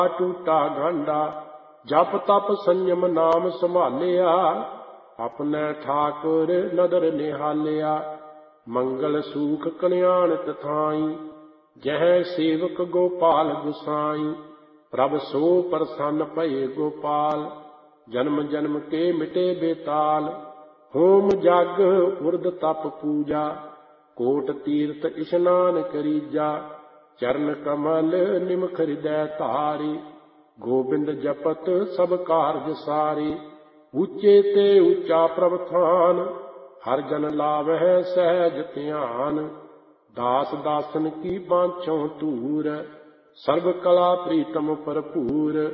ਟੂਟਾ ਗਾਂਡਾ। ਜਪ ਤਪ ਸੰਯਮ ਨਾਮ ਸੰਭਾਲਿਆ, ਆਪਣੇ ਠਾਕੁਰ ਨਦਰ ਨਿਹਾਲਿਆ। ਮੰਗਲ ਸੂਖ ਕਲਿਆਣ ਤਥਾਈ, ਜਹ ਸੇਵਕ ਗੋਪਾਲ ਗੁਸਾਈ। ਪ੍ਰਭ ਸੋ ਪ੍ਰਸੰਨ ਭਏ ਗੋਪਾਲ, ਜਨਮ ਜਨਮ ਕੇ ਮਿਟੇ ਬੇਤਾਲ। ਹੋਮ ਜਗ ਉਰਦ ਤਪ ਪੂਜਾ, ਕੋਟ ਤੀਰਥ ਇਸ਼ਨਾਨ ਕਰੀਜਾ। ਚਰਨ ਕਮਲ ਨਿਮਖ ਹਿਰਦੈ ਧਾਰੀ, ਗੋਬਿੰਦ ਜਪਤ ਸਭ ਕਾਰਜ ਸਾਰੀ। ਉੱਚੇ ਤੇ ਉੱਚਾ ਪ੍ਰਭ ਥਾਨ, ਹਰ ਜਨ ਲਾਵਹਿ ਸਹਿਜ ਧਿਆਨ। ਦਾਸ ਦਾਸਨ ਕੀ ਬਾਂਛੋਂ ਧੂਰ, ਸਰਬ ਕਲਾ ਪ੍ਰੀਤਮ ਭਰਪੂਰ।